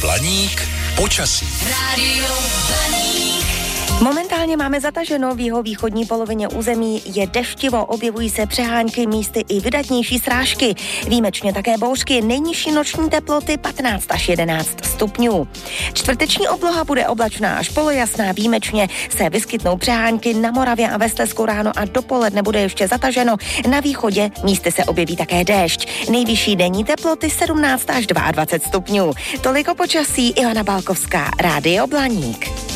Blaník počasí. Rádio Blaník. Momentálně máme zataženo v jihovýchodní polovině území, je deštivo, objevují se přehánky, místy i vydatnější srážky. Výjimečně také bouřky, nejnižší noční teploty 15 až 11 stupňů. Čtvrteční obloha bude oblačná až polojasná, výjimečně se vyskytnou přehánky na Moravě a ve Slezsku ráno a dopoledne bude ještě zataženo. Na východě místy se objeví také déšť. Nejvyšší denní teploty 17 až 22 stupňů. Toliko počasí, Ivana Balkovská, Rádio Blaník.